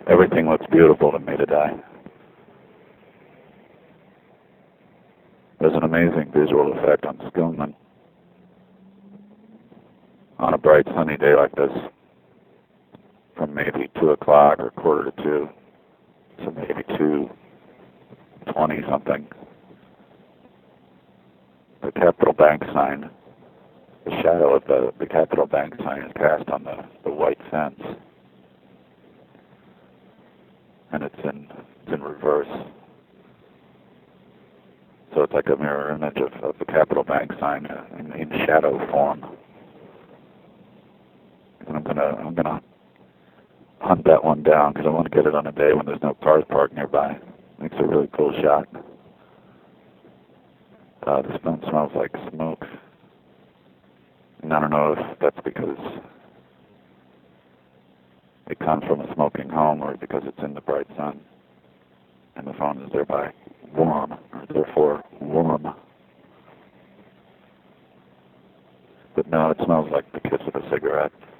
Everything looks beautiful to me today. There's an amazing visual effect on Skillman on a bright sunny day like this, from maybe 2 o'clock or quarter to 2 to maybe 2:20 something. The Capital Bank sign, the shadow of the Capital Bank sign is cast on the white fence, and it's in reverse. So it's like a mirror image of the Capital Bank sign in shadow form. And I'm gonna hunt that one down because I want to get it on a day when there's no cars parked nearby. Makes a really cool shot. This phone smells like smoke. And I don't know if that's because it comes from a smoking home or because it's in the bright sun and the phone is thereby warm, or therefore warm. But no, it smells like the kiss of a cigarette.